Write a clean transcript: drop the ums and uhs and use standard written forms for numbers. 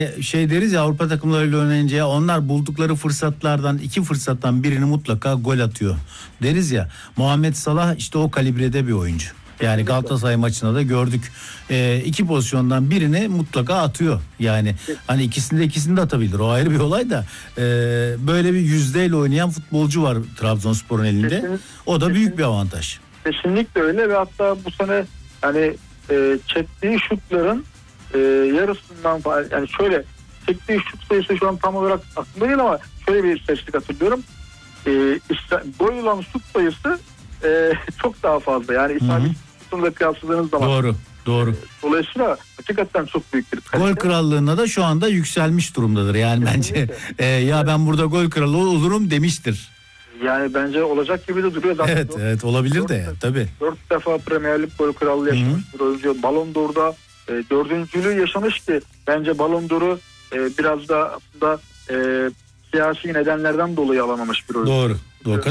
Şey deriz ya, Avrupa takımlarıyla oynayınca ya onlar buldukları fırsatlardan, 2 fırsattan birini mutlaka gol atıyor deriz ya. Muhammed Salah işte o kalibrede bir oyuncu. Yani Galatasaray maçında da gördük. 2 pozisyondan birini mutlaka atıyor. Yani hani ikisini de atabilir. O ayrı bir olay da. Böyle bir yüzdeyle oynayan futbolcu var Trabzonspor'un elinde. O da büyük bir avantaj. Kesinlikle öyle ve hatta bu sene hani çektiği şutların yarısından falan, yani şöyle çektiği şut sayısı şu an tam olarak aklımda değil ama şöyle bir istatistik hatırlıyorum. Gol olan şut sayısı çok daha fazla. Yani isabet şutunu kıyasladığınız zaman. Doğru. Dolayısıyla hakikaten çok büyük bir kalite. Gol krallığına da şu anda yükselmiş durumdadır. Yani bence ya ben burada gol kralı olurum demiştir. Yani bence olacak gibi de duruyor. Zaten Evet olabilir de tabii. 4 defa Premier Lig gol krallığı yaşamış bir oyuncu. Ballon d'Or'da 4.'lüğü yaşamış ki bence Ballon d'Or'u biraz da aslında siyasi nedenlerden dolayı alamamış bir oyuncu. Doğru.